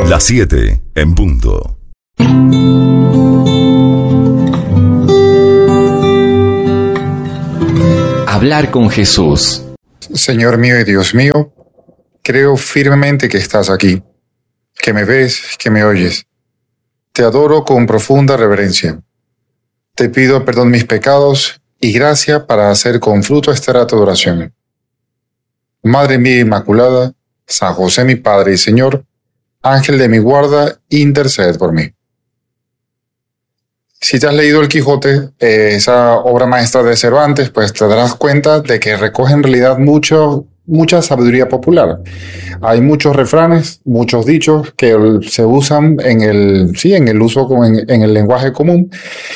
Las 7 en punto. Hablar con Jesús. Señor mío y Dios mío, creo firmemente que estás aquí, que me ves, que me oyes. Te adoro con profunda reverencia. Te pido perdón mis pecados y gracia para hacer con fruto este rato de oración. Madre mía Inmaculada, San José mi Padre y Señor, Ángel de mi guarda, interced por mí. Si te has leído El Quijote, esa obra maestra de Cervantes, pues te darás cuenta de que recoge en realidad mucha sabiduría popular. Hay muchos refranes, muchos dichos que se usan en el uso, en el lenguaje común.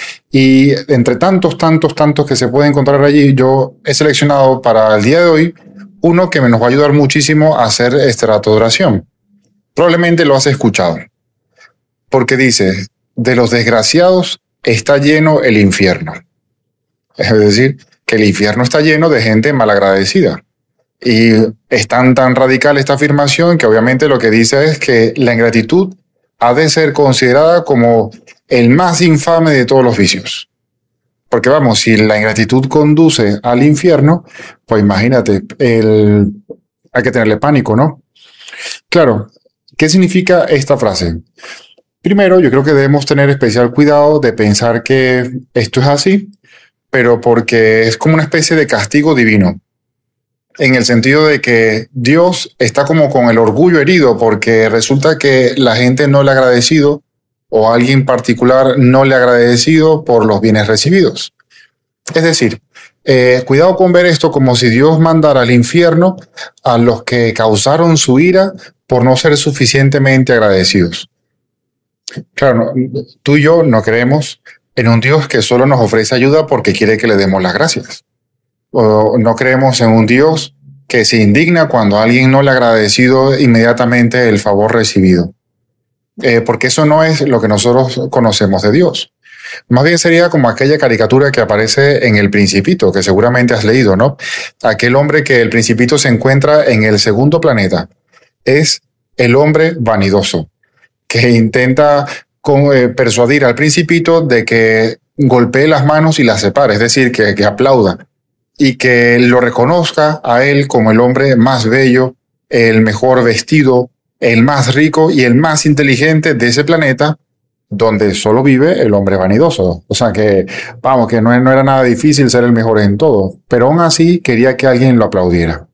Y entre tantos que se pueden encontrar allí, yo he seleccionado para el día de hoy uno que nos va a ayudar muchísimo a hacer este rato de oración. Probablemente lo has escuchado, porque dice, de los desgraciados está lleno el infierno. Es decir, que el infierno está lleno de gente malagradecida. Y es tan radical esta afirmación que obviamente lo que dice es que la ingratitud ha de ser considerada como el más infame de todos los vicios. Porque vamos, si la ingratitud conduce al infierno, pues imagínate, hay que tenerle pánico, ¿no? Claro, ¿qué significa esta frase? Primero, yo creo que debemos tener especial cuidado de pensar que esto es así, pero porque es como una especie de castigo divino, en el sentido de que Dios está como con el orgullo herido, porque resulta que la gente no le ha agradecido, o alguien particular no le ha agradecido por los bienes recibidos. Es decir, cuidado con ver esto como si Dios mandara al infierno a los que causaron su ira por no ser suficientemente agradecidos. Claro, tú y yo no creemos en un Dios que solo nos ofrece ayuda porque quiere que le demos las gracias. O no creemos en un Dios que se indigna cuando alguien no le ha agradecido inmediatamente el favor recibido. Porque eso no es lo que nosotros conocemos de Dios. Más bien sería como aquella caricatura que aparece en El Principito, que seguramente has leído, ¿no? Aquel hombre que el Principito se encuentra en el segundo planeta. Es el hombre vanidoso, que intenta persuadir al Principito de que golpee las manos y las separe, es decir, que aplauda y que lo reconozca a él como el hombre más bello, el mejor vestido, el más rico y el más inteligente de ese planeta donde solo vive el hombre vanidoso. O sea que, vamos, que no era nada difícil ser el mejor en todo, pero aún así quería que alguien lo aplaudiera.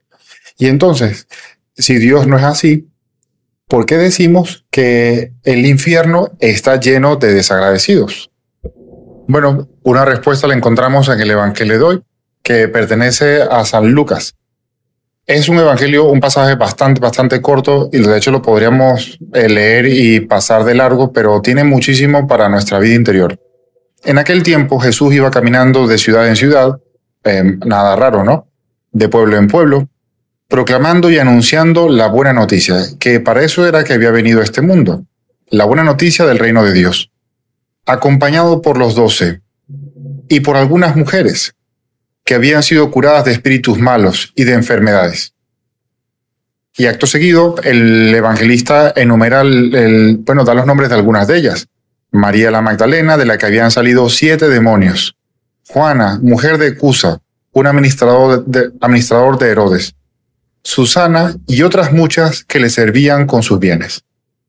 Y entonces, si Dios no es así, ¿por qué decimos que el infierno está lleno de desagradecidos? Bueno, una respuesta la encontramos en el Evangelio de hoy, que pertenece a San Lucas. Es un evangelio, un pasaje bastante corto y de hecho lo podríamos leer y pasar de largo, pero tiene muchísimo para nuestra vida interior. En aquel tiempo Jesús iba caminando de ciudad en ciudad, nada raro, ¿no? De pueblo en pueblo, proclamando y anunciando la buena noticia, que para eso era que había venido a este mundo, la buena noticia del reino de Dios, acompañado por los 12 y por algunas mujeres que habían sido curadas de espíritus malos y de enfermedades. Y acto seguido, el evangelista enumera, da los nombres de algunas de ellas. María la Magdalena, de la que habían salido 7 demonios. Juana, mujer de Cusa, un administrador de Herodes. Susana y otras muchas que le servían con sus bienes.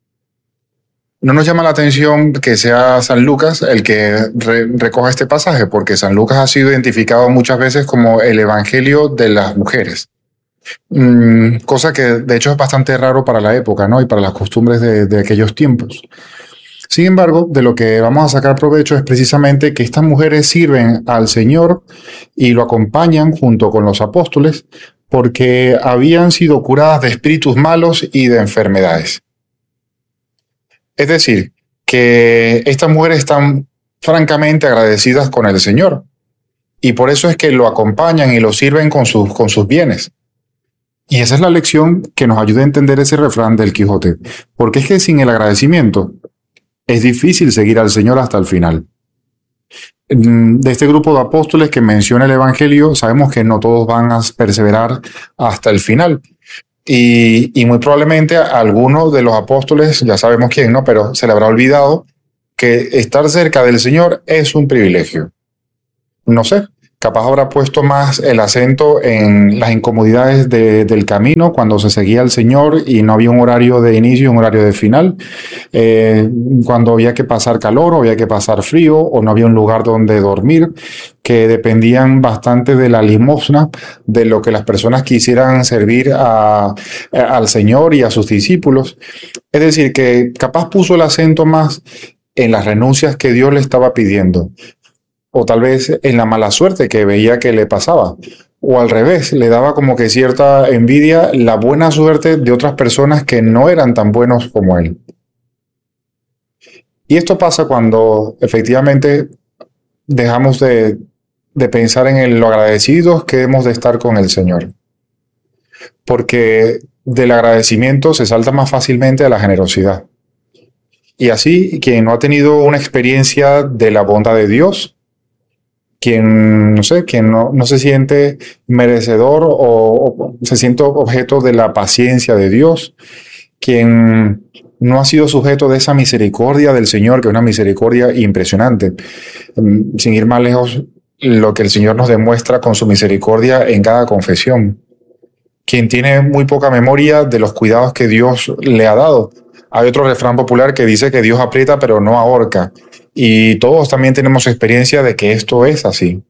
No nos llama la atención que sea San Lucas el que recoja este pasaje, porque San Lucas ha sido identificado muchas veces como el evangelio de las mujeres. Cosa que de hecho es bastante raro para la época, ¿no? Y para las costumbres de aquellos tiempos. Sin embargo, de lo que vamos a sacar provecho es precisamente que estas mujeres sirven al Señor y lo acompañan junto con los apóstoles porque habían sido curadas de espíritus malos y de enfermedades. Es decir, que estas mujeres están francamente agradecidas con el Señor y por eso es que lo acompañan y lo sirven con sus bienes. Y esa es la lección que nos ayuda a entender ese refrán del Quijote, porque es que sin el agradecimiento es difícil seguir al Señor hasta el final. De este grupo de apóstoles que menciona el Evangelio, sabemos que no todos van a perseverar hasta el final, Y muy probablemente a alguno de los apóstoles, ya sabemos quién, ¿no? Pero se le habrá olvidado que estar cerca del Señor es un privilegio. No sé, capaz habrá puesto más el acento en las incomodidades del camino cuando se seguía al Señor y no había un horario de inicio y un horario de final, cuando había que pasar calor o había que pasar frío o no había un lugar donde dormir, que dependían bastante de la limosna, de lo que las personas quisieran servir al Señor y a sus discípulos. Es decir, que capaz puso el acento más en las renuncias que Dios le estaba pidiendo, o tal vez en la mala suerte que veía que le pasaba, o al revés, le daba como que cierta envidia la buena suerte de otras personas que no eran tan buenos como él. Y esto pasa cuando efectivamente dejamos de pensar en lo agradecidos que hemos de estar con el Señor, porque del agradecimiento se salta más fácilmente a la generosidad. Y así, quien no ha tenido una experiencia de la bondad de Dios, quien no se siente merecedor o se siente objeto de la paciencia de Dios, quien no ha sido sujeto de esa misericordia del Señor, que es una misericordia impresionante. Sin ir más lejos, lo que el Señor nos demuestra con su misericordia en cada confesión. Quien tiene muy poca memoria de los cuidados que Dios le ha dado. Hay otro refrán popular que dice que Dios aprieta pero no ahorca. Y todos también tenemos experiencia de que esto es así.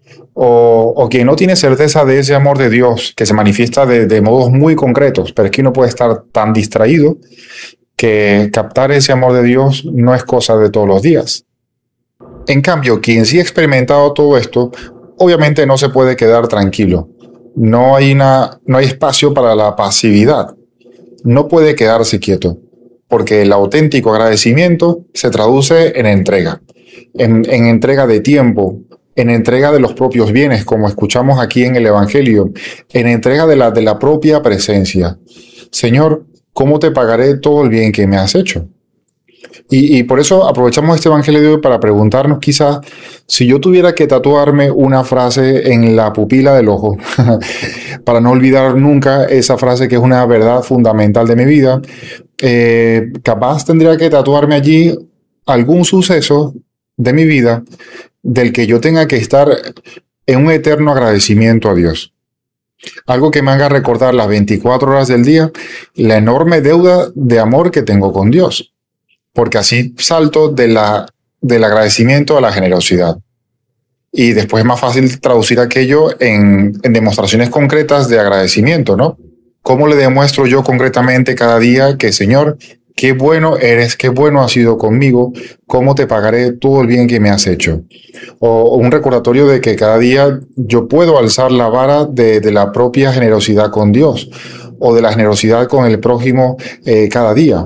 O quien no tiene certeza de ese amor de Dios que se manifiesta de modos muy concretos, pero es que uno puede estar tan distraído que captar ese amor de Dios no es cosa de todos los días. En cambio, quien sí ha experimentado todo esto, obviamente no se puede quedar tranquilo. No hay espacio para la pasividad. No puede quedarse quieto, porque el auténtico agradecimiento se traduce en entrega, en entrega de tiempo, en entrega de los propios bienes, como escuchamos aquí en el Evangelio, en entrega de la propia presencia. Señor, ¿cómo te pagaré todo el bien que me has hecho? Y por eso aprovechamos este Evangelio de hoy para preguntarnos quizás, si yo tuviera que tatuarme una frase en la pupila del ojo, para no olvidar nunca esa frase que es una verdad fundamental de mi vida, capaz tendría que tatuarme allí algún suceso de mi vida del que yo tenga que estar en un eterno agradecimiento a Dios. Algo que me haga recordar las 24 horas del día la enorme deuda de amor que tengo con Dios. Porque así salto del agradecimiento a la generosidad. Y después es más fácil traducir aquello en demostraciones concretas de agradecimiento, ¿no? ¿Cómo le demuestro yo concretamente cada día que, Señor, qué bueno eres, qué bueno has sido conmigo, cómo te pagaré todo el bien que me has hecho? O un recordatorio de que cada día yo puedo alzar la vara de la propia generosidad con Dios o de la generosidad con el prójimo cada día.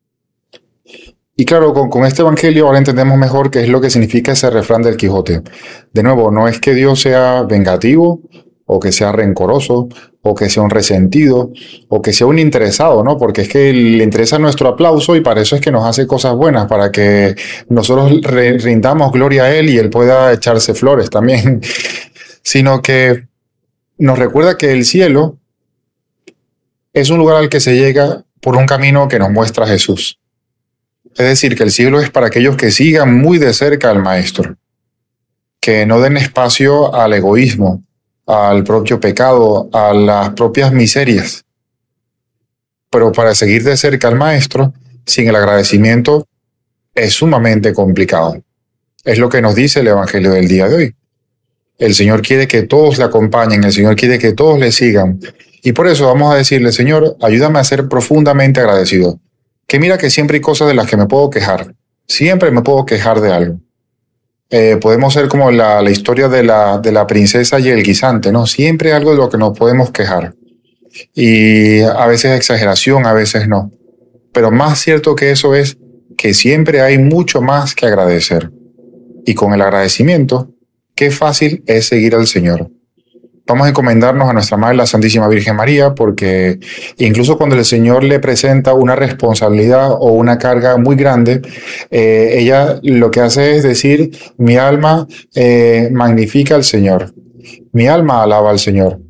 Y claro, con este evangelio ahora entendemos mejor qué es lo que significa ese refrán del Quijote. De nuevo, no es que Dios sea vengativo, o que sea rencoroso, o que sea un resentido, o que sea un interesado, ¿no? Porque es que le interesa nuestro aplauso y para eso es que nos hace cosas buenas, para que nosotros rindamos gloria a Él y Él pueda echarse flores también. Sino que nos recuerda que el cielo es un lugar al que se llega por un camino que nos muestra Jesús. Es decir, que el cielo es para aquellos que sigan muy de cerca al Maestro, que no den espacio al egoísmo, al propio pecado, a las propias miserias. Pero para seguir de cerca al Maestro, sin el agradecimiento, es sumamente complicado. Es lo que nos dice el Evangelio del día de hoy. El Señor quiere que todos le acompañen, el Señor quiere que todos le sigan. Y por eso vamos a decirle, Señor, ayúdame a ser profundamente agradecido. Que mira que siempre hay cosas de las que me puedo quejar. Siempre me puedo quejar de algo. Podemos ser como la historia de la princesa y el guisante, ¿no? Siempre hay algo de lo que nos podemos quejar. Y a veces exageración, a veces no. Pero más cierto que eso es que siempre hay mucho más que agradecer. Y con el agradecimiento, qué fácil es seguir al Señor. Vamos a encomendarnos a nuestra Madre, la Santísima Virgen María, porque incluso cuando el Señor le presenta una responsabilidad o una carga muy grande, ella lo que hace es decir, mi alma magnifica al Señor, mi alma alaba al Señor.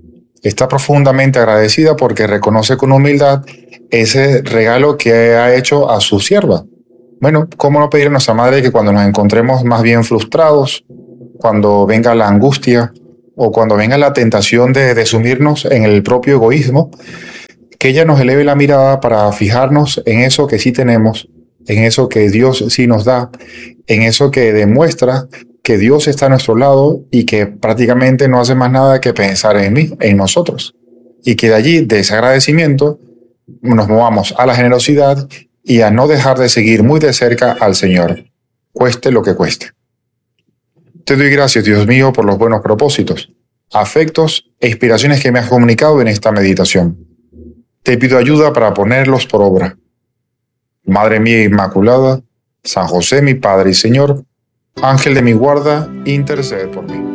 Está profundamente agradecida porque reconoce con humildad ese regalo que ha hecho a su sierva. Bueno, ¿cómo no pedir a nuestra madre que cuando nos encontremos más bien frustrados, cuando venga la angustia o cuando venga la tentación de sumirnos en el propio egoísmo, que ella nos eleve la mirada para fijarnos en eso que sí tenemos, en eso que Dios sí nos da, en eso que demuestra que Dios está a nuestro lado y que prácticamente no hace más nada que pensar en mí, en nosotros? Y que de allí, de ese agradecimiento, nos movamos a la generosidad y a no dejar de seguir muy de cerca al Señor, cueste lo que cueste. Te doy gracias, Dios mío, por los buenos propósitos, afectos e inspiraciones que me has comunicado en esta meditación. Te pido ayuda para ponerlos por obra. Madre mía Inmaculada, San José, mi Padre y Señor, Ángel de mi guarda, intercede por mí.